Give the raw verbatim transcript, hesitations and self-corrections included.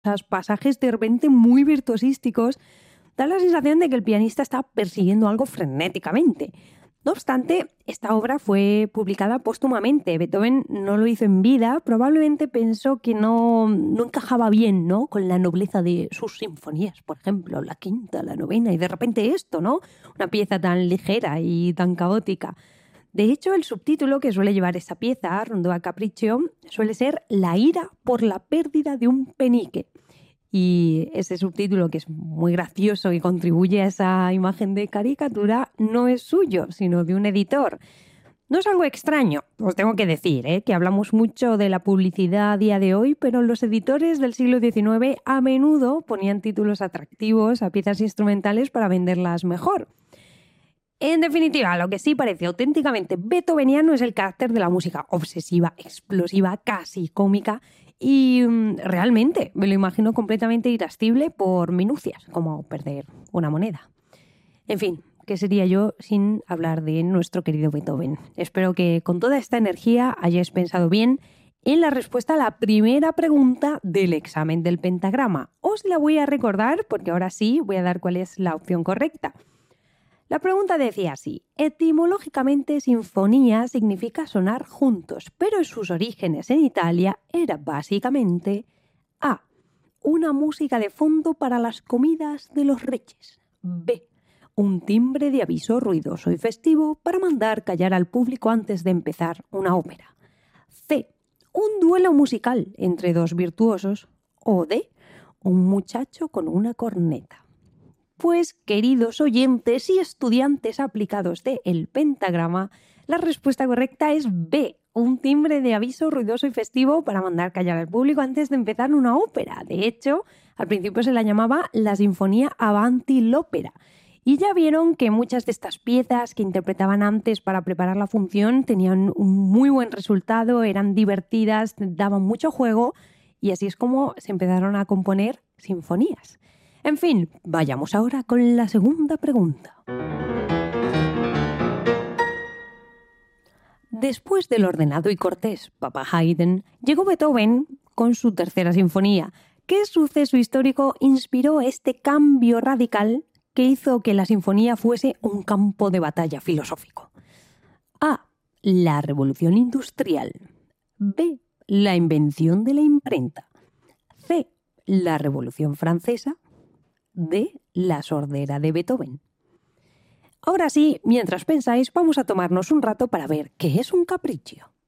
pasajes de repente muy virtuosísticos, da la sensación de que el pianista está persiguiendo algo frenéticamente. No obstante, esta obra fue publicada póstumamente. Beethoven no lo hizo en vida, probablemente pensó que no, no encajaba bien, ¿no?, con la nobleza de sus sinfonías, por ejemplo, la quinta, la novena, y de repente esto, ¿no?, una pieza tan ligera y tan caótica. De hecho, el subtítulo que suele llevar esta pieza, Rondó a Capriccio, suele ser La ira por la pérdida de un penique. Y ese subtítulo, que es muy gracioso y contribuye a esa imagen de caricatura, no es suyo, sino de un editor. No es algo extraño, os tengo que decir, ¿eh? que hablamos mucho de la publicidad a día de hoy, pero los editores del siglo diecinueve a menudo ponían títulos atractivos a piezas instrumentales para venderlas mejor. En definitiva, lo que sí parece auténticamente beethoveniano es el carácter de la música obsesiva, explosiva, casi cómica, y um, realmente me lo imagino completamente irascible por minucias, como perder una moneda. En fin, ¿qué sería yo sin hablar de nuestro querido Beethoven? Espero que con toda esta energía hayáis pensado bien en la respuesta a la primera pregunta del examen del pentagrama. Os la voy a recordar porque ahora sí voy a dar cuál es la opción correcta. La pregunta decía así: etimológicamente sinfonía significa sonar juntos, pero en sus orígenes en Italia era básicamente A. Una música de fondo para las comidas de los reyes. B. Un timbre de aviso ruidoso y festivo para mandar callar al público antes de empezar una ópera. C. Un duelo musical entre dos virtuosos. O D. Un muchacho con una corneta. Pues, queridos oyentes y estudiantes aplicados de El Pentagrama, la respuesta correcta es B, un timbre de aviso ruidoso y festivo para mandar callar al público antes de empezar una ópera. De hecho, al principio se la llamaba la Sinfonía Avanti l'Opera. Y ya vieron que muchas de estas piezas que interpretaban antes para preparar la función tenían un muy buen resultado, eran divertidas, daban mucho juego, y así es como se empezaron a componer sinfonías. En fin, vayamos ahora con la segunda pregunta. Después del ordenado y cortés Papa Haydn, llegó Beethoven con su tercera sinfonía. ¿Qué suceso histórico inspiró este cambio radical que hizo que la sinfonía fuese un campo de batalla filosófico? A. La revolución industrial. B. La invención de la imprenta. C. La revolución francesa. D. La sordera de Beethoven. Ahora sí, mientras pensáis, vamos a tomarnos un rato para ver qué es un capriccio.